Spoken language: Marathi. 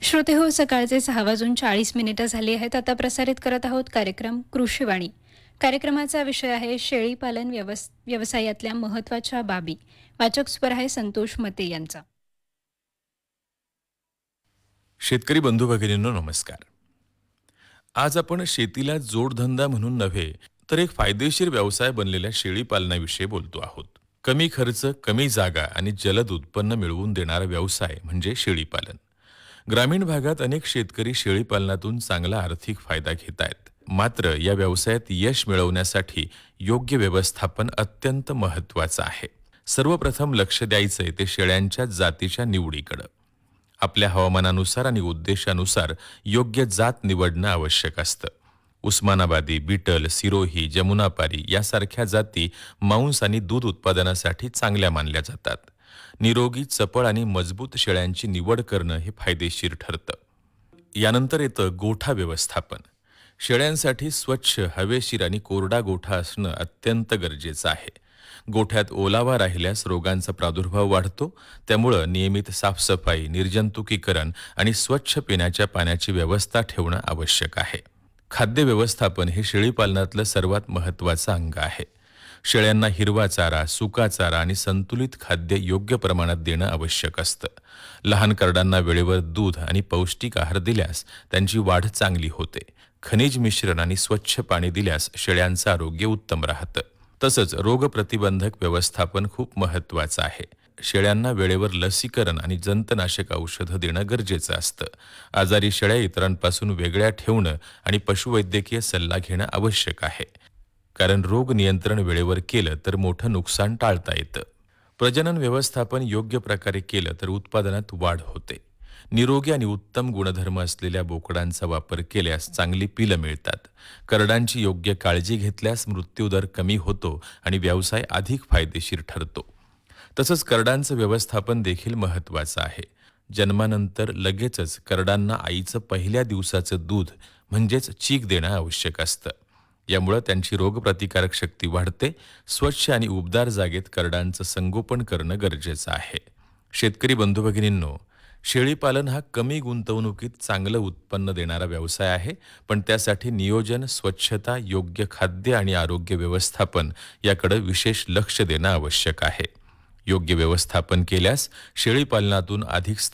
श्रोते हो, सकाळचे 6:40 झाली आहेत. आता प्रसारित करत आहोत कार्यक्रम कृषीवाणी. कार्यक्रमाचा विषय आहे शेळीपालन व्यवसायातल्या महत्त्वाच्या बाबी. वाचक स्वर आहे संतोष मते यांचा. शेतकरी बंधू भगिनींनो नमस्कार. आज आपण शेतीला जोडधंदा म्हणून नव्हे तर एक फायदेशीर व्यवसाय बनलेल्या शेळी पालनाविषयी बोलतो आहोत. कमी खर्च, कमी जागा आणि जलद उत्पन्न मिळवून देणारा व्यवसाय म्हणजे शेळीपालन. ग्रामीण भागात अनेक शेतकरी शेळीपालनातून चांगला आर्थिक फायदा घेत आहेत. मात्र या व्यवसायात यश मिळवण्यासाठी योग्य व्यवस्थापन अत्यंत महत्त्वाचं आहे. सर्वप्रथम लक्ष द्यायचंय ते शेळ्यांच्या जातीच्या निवडीकडे. आपल्या हवामानानुसार आणि उद्देशानुसार योग्य जात निवडणं आवश्यक असतं. उस्मानाबादी, बीटल, सिरोही, जमुनापारी यासारख्या जाती मांस आणि दूध उत्पादनासाठी चांगल्या मानल्या जातात. निरोगी, चपळ आणि मजबूत शेळ्यांची निवड करणं हे फायदेशीर ठरतं. यानंतर येतं गोठा व्यवस्थापन. शेळ्यांसाठी स्वच्छ, हवेशीर आणि कोरडा गोठा असणं अत्यंत गरजेचं आहे. गोठ्यात ओलावा राहिल्यास रोगांचा प्रादुर्भाव वाढतो. त्यामुळं नियमित साफसफाई, निर्जंतुकीकरण आणि स्वच्छ पिण्याच्या पाण्याची व्यवस्था ठेवणं आवश्यक आहे. खाद्य व्यवस्थापन हे शेळीपालनातलं सर्वात महत्त्वाचं अंग आहे. शेळ्यांना हिरवा चारा, सुका चारा आणि संतुलित खाद्य योग्य प्रमाणात देणं आवश्यक असतं. लहान करडांना वेळेवर दूध आणि पौष्टिक आहार दिल्यास त्यांची वाढ चांगली होते. खनिज मिश्रण आणि स्वच्छ पाणी दिल्यास शेळ्यांचं आरोग्य उत्तम राहतं. तसंच रोगप्रतिबंधक व्यवस्थापन खूप महत्त्वाचं आहे. शेळ्यांना वेळेवर लसीकरण आणि जंतनाशक औषधं देणं गरजेचं असतं. आजारी शेळ्या इतरांपासून वेगळ्या ठेवणं आणि पशुवैद्यकीय सल्ला घेणं आवश्यक आहे. कारण रोग नियंत्रण वेळेवर केलं तर मोठं नुकसान टाळता येतं. प्रजनन व्यवस्थापन योग्य प्रकारे केलं तर उत्पादनात वाढ होते. निरोगी आणि उत्तम गुणधर्म असलेल्या बोकडांचा वापर केल्यास चांगली पिलं मिळतात. करडांची योग्य काळजी घेतल्यास मृत्यूदर कमी होतो आणि व्यवसाय अधिक फायदेशीर ठरतो. तसंच करडांचं व्यवस्थापन देखील महत्त्वाचं आहे. जन्मानंतर लगेचच करडांना आईचं पहिल्या दिवसाचं दूध म्हणजेच चीक देणं आवश्यक असतं. यामुळे त्यांची रोगप्रतिकारक शक्ती वाढते. स्वच्छ आणि उबदार जागेत करडांचं संगोपन करणं गरजेचं आहे. शेतकरी बंधू भगिनींनो, शेळीपालन हा कमी गुंतवणुकीत चांगलं उत्पन्न देणारा व्यवसाय आहे. पण त्यासाठी नियोजन, स्वच्छता, योग्य खाद्य आणि आरोग्य व्यवस्थापन याकडे विशेष लक्ष देणं आवश्यक आहे. योग्य व्यवस्थापन केल्यास शेळीपालनातून अधिक